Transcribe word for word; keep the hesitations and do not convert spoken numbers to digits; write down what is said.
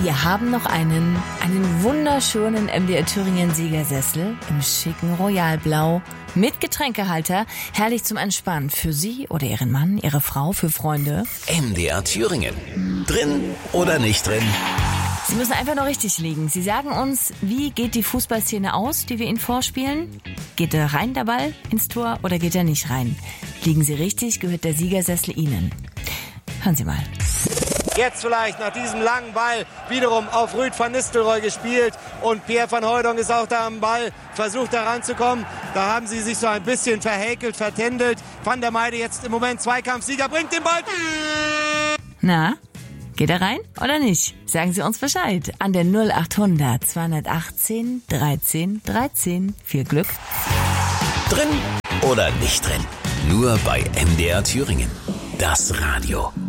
Wir haben noch einen, einen wunderschönen M D R Thüringen Siegersessel im schicken Royalblau mit Getränkehalter. Herrlich zum Entspannen für Sie oder Ihren Mann, Ihre Frau, für Freunde. M D R Thüringen. Drin oder nicht drin? Sie müssen einfach nur richtig liegen. Sie sagen uns, wie geht die Fußballszene aus, die wir Ihnen vorspielen? Geht er rein, der Ball, ins Tor, oder geht er nicht rein? Liegen Sie richtig, gehört der Siegersessel Ihnen. Hören Sie mal. Jetzt vielleicht nach diesem langen Ball wiederum auf Ruud van Nistelrooy gespielt und Pierre van Hooijdonk ist auch da am Ball, versucht da ranzukommen. Da haben sie sich so ein bisschen verhäkelt, vertändelt. Van der Meide jetzt im Moment Zweikampfsieger, bringt den Ball. Na, geht er rein oder nicht? Sagen Sie uns Bescheid an der null achthundert zweihundertachtzehn dreizehn dreizehn. Viel Glück. Drin oder nicht drin? Nur bei M D R Thüringen. Das Radio.